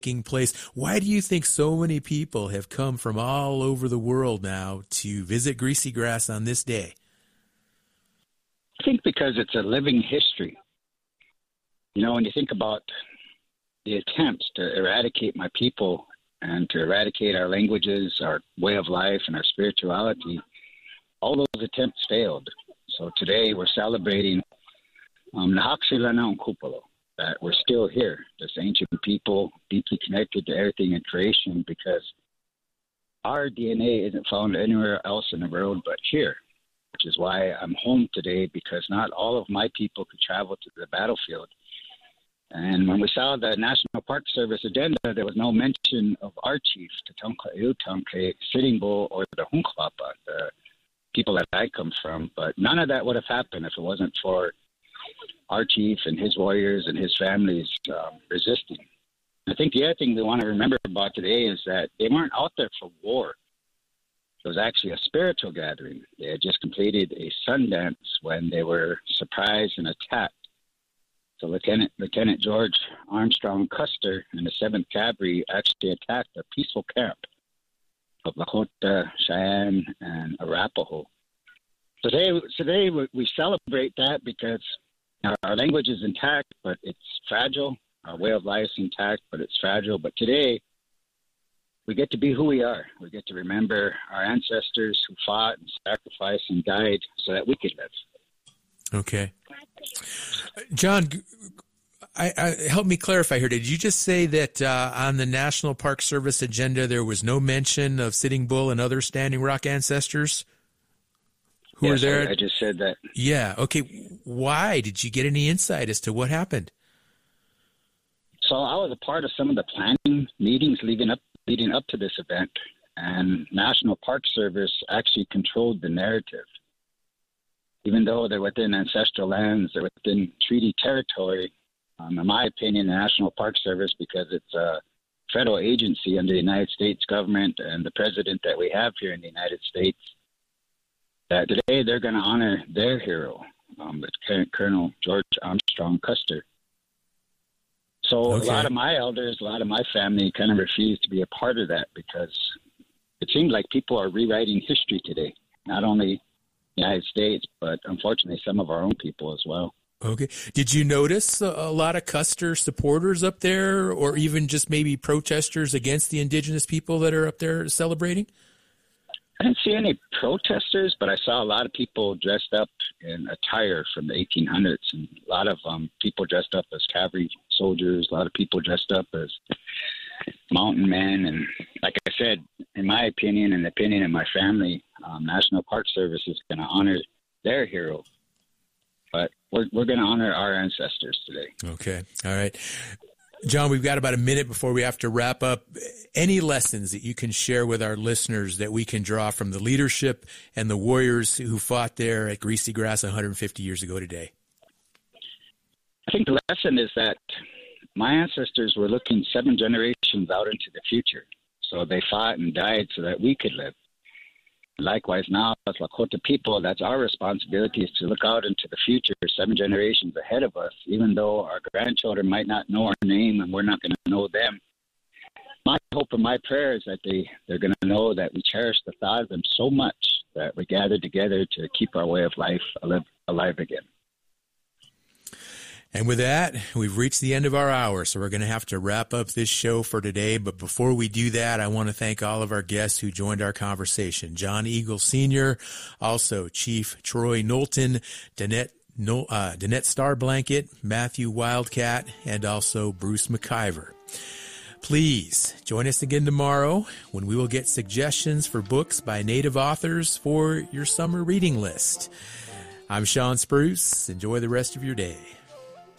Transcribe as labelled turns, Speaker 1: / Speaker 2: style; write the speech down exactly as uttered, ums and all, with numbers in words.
Speaker 1: taking place. Why do you think so many people have come from all over the world now to visit Greasy Grass on this day?
Speaker 2: I think because it's a living history. You know, when you think about the attempts to eradicate my people and to eradicate our languages, our way of life, and our spirituality, all those attempts failed. So today we're celebrating um, Nahaxilana Kupalo, that we're still here, this ancient people, deeply connected to everything in creation, because our D N A isn't found anywhere else in the world but here, which is why I'm home today, because not all of my people could travel to the battlefield. And when we saw the National Park Service agenda, there was no mention of our chief, Tatonka Iutanke, Sitting Bull, or the Hunklapa, the people that I come from. But none of that would have happened if it wasn't for our chief and his warriors and his families um, resisting. I think the other thing we want to remember about today is that they weren't out there for war. It was actually a spiritual gathering. They had just completed a sun dance when they were surprised and attacked. So Lieutenant Lieutenant George Armstrong Custer and the seventh Cavalry actually attacked a peaceful camp of Lakota, Cheyenne, and Arapaho. Today, today we celebrate that because our, our language is intact, but it's fragile. Our way of life is intact, but it's fragile. But today, we get to be who we are. We get to remember our ancestors who fought and sacrificed and died so that we could live.
Speaker 1: Okay. John, I, I, help me clarify here. Did you just say that uh, on the National Park Service agenda there was no mention of Sitting Bull and other Standing Rock ancestors who
Speaker 2: yes,
Speaker 1: were there?
Speaker 2: I, I just said that.
Speaker 1: Yeah. Okay. Why? Did you get any insight as to what happened?
Speaker 2: So I was a part of some of the planning meetings leading up leading up to this event, and National Park Service actually controlled the narrative. Even though they're within ancestral lands, they're within treaty territory, um, in my opinion, the National Park Service, because it's a federal agency under the United States government and the president that we have here in the United States, that today they're going to honor their hero, um, Lieutenant Colonel George Armstrong Custer. So okay. A lot of my elders, a lot of my family kind of refused to be a part of that because it seems like people are rewriting history today, not only United States, but unfortunately some of our own people as well.
Speaker 1: Okay. Did you notice a, a lot of Custer supporters up there, or even just maybe protesters against the indigenous people that are up there celebrating?
Speaker 2: I didn't see any protesters, but I saw a lot of people dressed up in attire from the eighteen hundreds, and a lot of um, people dressed up as cavalry soldiers, a lot of people dressed up as mountain men. And like I said, in my opinion and the opinion of my family, um, National Park Service is going to honor their hero. But we're, we're going to honor our ancestors today.
Speaker 1: Okay. All right. John, we've got about a minute before we have to wrap up. Any lessons that you can share with our listeners that we can draw from the leadership and the warriors who fought there at Greasy Grass one hundred fifty years ago today?
Speaker 2: I think the lesson is that my ancestors were looking seven generations out into the future. So they fought and died so that we could live. Likewise, now, as Lakota people, that's our responsibility, is to look out into the future, seven generations ahead of us, even though our grandchildren might not know our name and we're not going to know them. My hope and my prayer is that they, they're going to know that we cherish the thought of them so much that we gather together to keep our way of life alive, alive again.
Speaker 1: And with that, we've reached the end of our hour, so we're going to have to wrap up this show for today. But before we do that, I want to thank all of our guests who joined our conversation. John Eagle Senior, also Chief Troy Knowlton, Danette, no, uh, Danette Starblanket, Matthew Wildcat, and also Bruce McIver. Please join us again tomorrow when we will get suggestions for books by Native authors for your summer reading list. I'm Sean Spruce. Enjoy the rest of your day.